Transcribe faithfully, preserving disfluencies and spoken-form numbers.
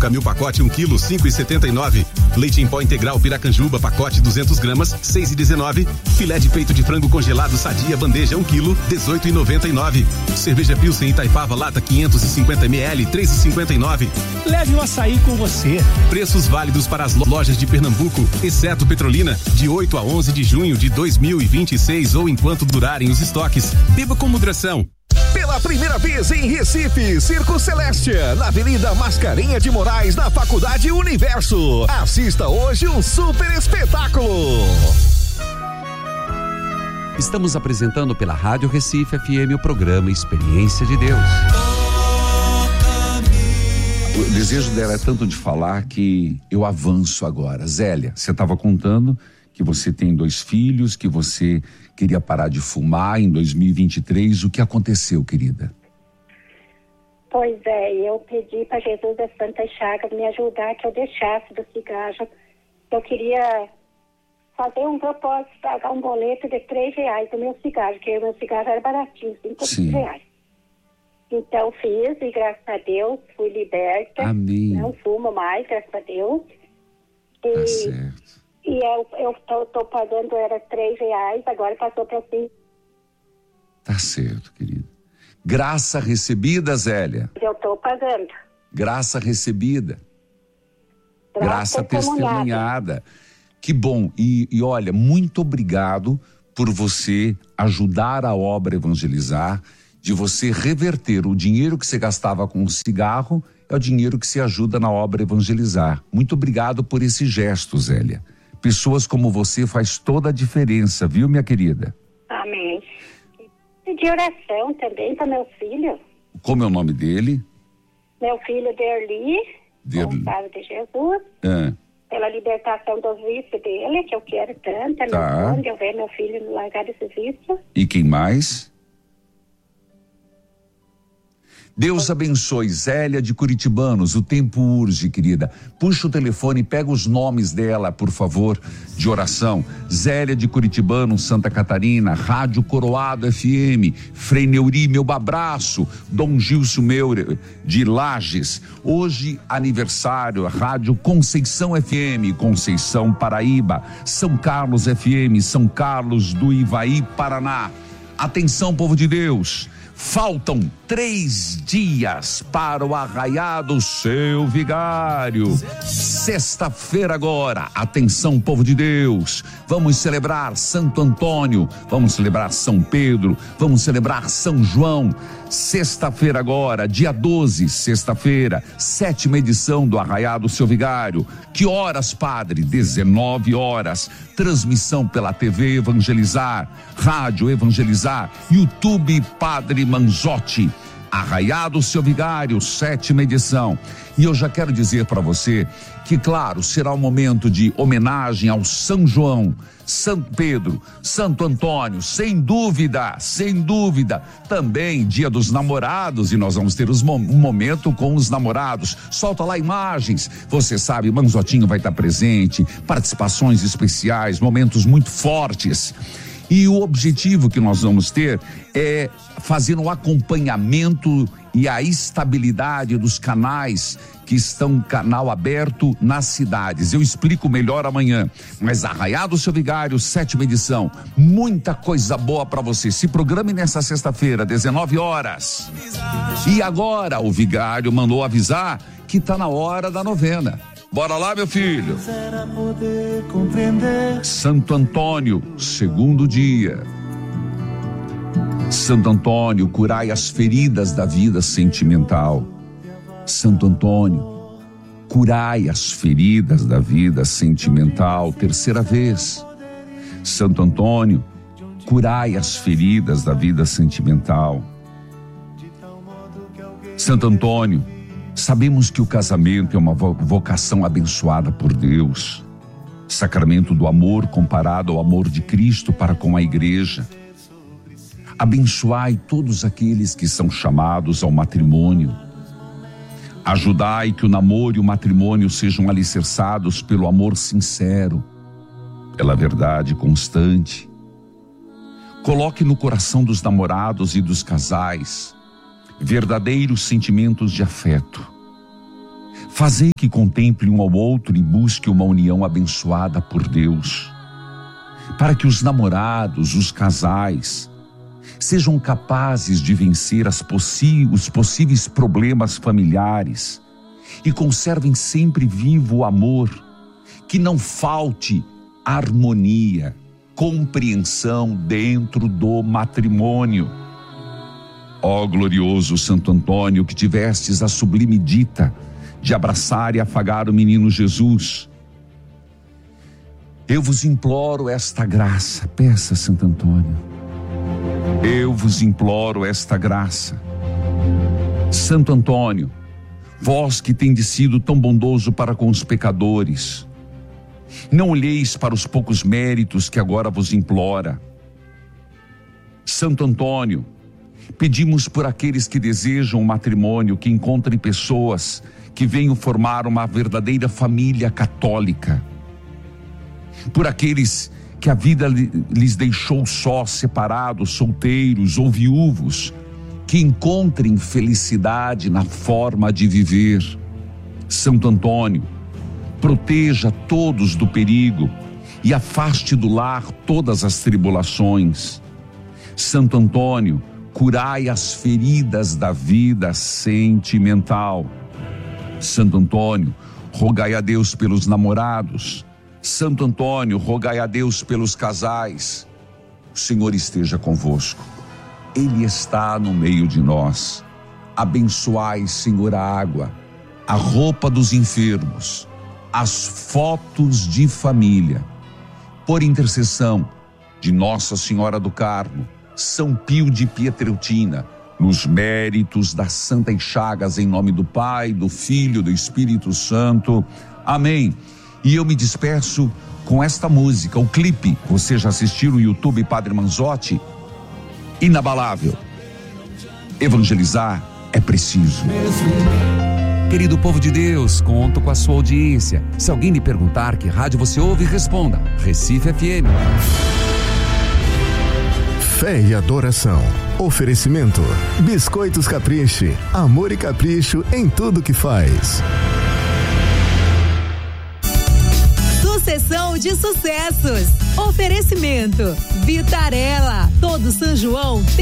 Camil pacote um quilo, cinco e setenta e nove. Leite em pó integral Piracanjuba pacote duzentos gramas, seis e dezenove. Filé de peito de frango congelado Sadia bandeja um quilo, dezoito e noventa e nove. Cerveja Pilsen Itaipava lata quinhentos e cinquenta mililitros, três e cinquenta e nove. Leve o açaí com você. Preços válidos para as lojas de Pernambuco, exceto Petrolina, de oito a onze de junho de dois mil e vinte e seis ou enquanto durarem os estoques. Beba com moderação. Pela primeira vez em Recife, Circo Celestia, na Avenida Mascarenha de Moraes, na Faculdade Universo. Assista hoje um super espetáculo. Estamos apresentando pela Rádio Recife F M o programa Experiência de Deus. O desejo dela é tanto de falar que eu avanço agora. Zélia, você estava contando que você tem dois filhos, que você queria parar de fumar em dois mil e vinte e três. O que aconteceu, querida? Pois é, eu pedi para Jesus das Santas Chagas me ajudar que eu deixasse do cigarro. Eu queria fazer um propósito, pagar um boleto de três reais do meu cigarro, porque o meu cigarro era baratinho, cinco reais. Então fiz e graças a Deus fui liberta. Amém. Não fumo mais, graças a Deus. E, tá certo. E eu, eu tô, tô pagando, era três reais, agora passou para cinco. Tá certo, querida. Graça recebida, Zélia. Eu tô pagando. Graça recebida. Graça, Graça testemunhada. Que bom. E, e olha, muito obrigado por você ajudar a obra Evangelizar, de você reverter o dinheiro que você gastava com o cigarro, é o dinheiro que se ajuda na obra Evangelizar. Muito obrigado por esse gesto, Zélia. Pessoas como você faz toda a diferença, viu, minha querida? Amém. De oração também para meu filho. Como é o nome dele? Meu filho Derli, Derli. Gonçalo de Jesus. É. Pela libertação dos vícios dele, que eu quero tanto. É tá. meu sonho, eu ver meu filho largar desse vício. E quem mais? Deus abençoe Zélia de Curitibanos, o tempo urge, querida. Puxa o telefone e pega os nomes dela, por favor, de oração. Zélia de Curitibanos, Santa Catarina, Rádio Coroado F M, Frei Neuri, meu abraço, Dom Gilson Meure, de Lages. Hoje, aniversário, Rádio Conceição F M, Conceição, Paraíba, São Carlos F M, São Carlos do Ivaí, Paraná. Atenção, povo de Deus. Faltam três dias para o arraiado seu vigário. Sexta-feira agora, atenção, povo de Deus, vamos celebrar Santo Antônio, vamos celebrar São Pedro, vamos celebrar São João. Sexta-feira agora, dia doze, sexta-feira, sétima edição do arraiado seu vigário. Que horas, padre? dezenove horas. Transmissão pela T V Evangelizar, Rádio Evangelizar, YouTube Padre Manzotti. Arraiado seu vigário, sétima edição. E eu já quero dizer para você que, claro, será um momento de homenagem ao São João, Santo Pedro, Santo Antônio, sem dúvida, sem dúvida. Também Dia dos Namorados, e nós vamos ter os, um momento com os namorados. Solta lá imagens. Você sabe, Manzotinho vai estar presente, participações especiais, momentos muito fortes. E o objetivo que nós vamos ter é fazer um acompanhamento e a estabilidade dos canais que estão canal aberto nas cidades. Eu explico melhor amanhã. Mas Arraiado seu vigário, sétima edição. Muita coisa boa para você. Se programe nessa sexta-feira, dezenove horas. E agora o vigário mandou avisar que tá na hora da novena. Bora lá, meu filho. Santo Antônio, segundo dia. Santo Antônio, curai as feridas da vida sentimental. Santo Antônio, curai as feridas da vida sentimental. Terceira vez. Santo Antônio, curai as feridas da vida sentimental. Santo Antônio, sabemos que o casamento é uma vocação abençoada por Deus, sacramento do amor comparado ao amor de Cristo para com a igreja. Abençoai todos aqueles que são chamados ao matrimônio. Ajudai que o namoro e o matrimônio sejam alicerçados pelo amor sincero, pela verdade constante. Coloque no coração dos namorados e dos casais verdadeiros sentimentos de afeto. Fazei que contemple um ao outro e busque uma união abençoada por Deus, para que os namorados, os casais, sejam capazes de vencer as possi- os possíveis problemas familiares e conservem sempre vivo o amor, que não falte harmonia, compreensão dentro do matrimônio. Ó glorioso Santo Antônio, que tivestes a sublime dita de abraçar e afagar o menino Jesus, eu vos imploro esta graça. Peça, Santo Antônio. Eu vos imploro esta graça. Santo Antônio, vós que tendes sido tão bondoso para com os pecadores, não olheis para os poucos méritos que agora vos implora. Santo Antônio, pedimos por aqueles que desejam um matrimônio, que encontrem pessoas que venham formar uma verdadeira família católica. Por aqueles que a vida lhes deixou só, separados, solteiros ou viúvos, que encontrem felicidade na forma de viver. Santo Antônio, proteja todos do perigo e afaste do lar todas as tribulações. Santo Antônio, curai as feridas da vida sentimental. Santo Antônio, rogai a Deus pelos namorados. Santo Antônio, rogai a Deus pelos casais. O Senhor esteja convosco. Ele está no meio de nós. Abençoai, Senhor, a água, a roupa dos enfermos, as fotos de família. Por intercessão de Nossa Senhora do Carmo, São Pio de Pietrelcina, nos méritos das Santas Chagas, em nome do Pai, do Filho, do Espírito Santo. Amém. E eu me despeço com esta música, o clipe. Você já assistiu no YouTube, Padre Manzotti? Inabalável. Evangelizar é preciso. Querido povo de Deus, conto com a sua audiência. Se alguém lhe perguntar que rádio você ouve, responda: Recife F M. Fé e adoração. Oferecimento: Biscoitos Capriche. Amor e capricho em tudo que faz. Sucessão de sucessos. Oferecimento: Vitarella. Todo São João tem